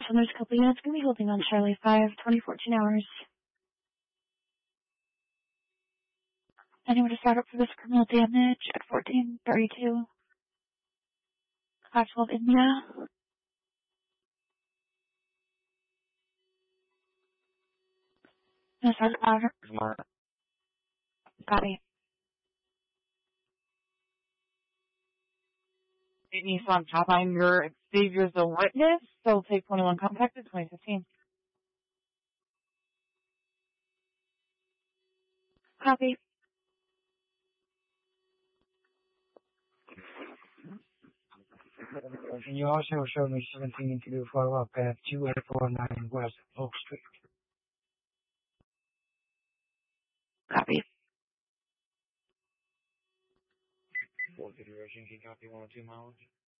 So there's a couple units going to be holding on Charlie 5, 2014 hours. Anyone to start up for this criminal damage at 1432? 512 India. No, start louder. Copy. It needs on top. I'm your Xavier's a witness, so take 21 contacted 2015. Copy. Can you also show me 17 to do follow-up at 2849 West Oak Street? Copy. 4 Federation, can you copy 102 miles?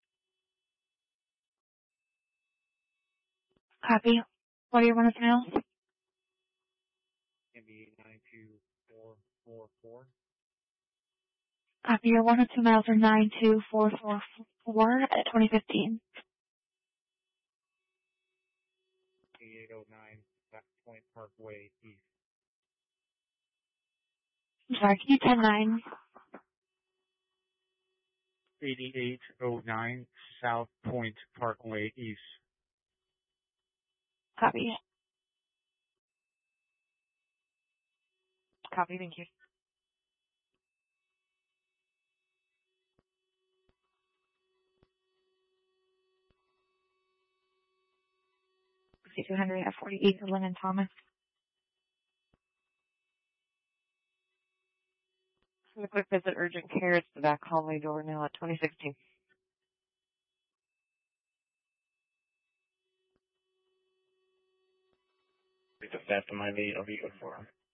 Copy. What do you want to know? Can be 92444. Copy. Your 102 miles are 92444 at 2015. 8809 Back Point Parkway East. I'm sorry, can you 10-9? 8809 South Point Parkway East. Copy. Copy, thank you. C200 at 48 Lynn and Thomas. For the quick visit, urgent care, it's the back hallway door now at 2016. It's a theft of my lead. I'll be good for him.